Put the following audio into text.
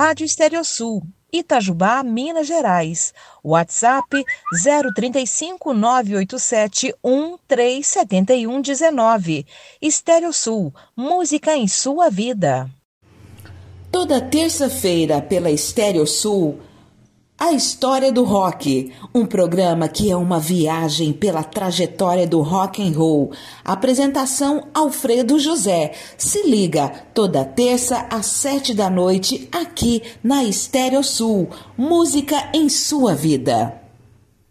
Rádio Estereosul, Itajubá, Minas Gerais. WhatsApp 035 987 137119. Estereosul, música em sua vida. Toda terça-feira pela Estereosul, A História do Rock, um programa que é uma viagem pela trajetória do rock and roll. Apresentação Alfredo José. Se liga, toda terça às 7 da noite, aqui na Estereosul. Música em sua vida.